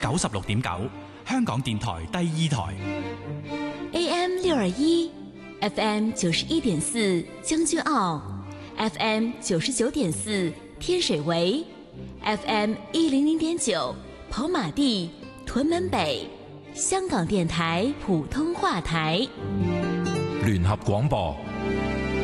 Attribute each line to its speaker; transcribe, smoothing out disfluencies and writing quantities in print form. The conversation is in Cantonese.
Speaker 1: 96.9，香港電台第二台。
Speaker 2: AM 621 FM 91.4將軍澳 FM 99.4天水圍 FM 100.9跑馬地屯門北，香港電台普通話台。
Speaker 3: 聯合廣播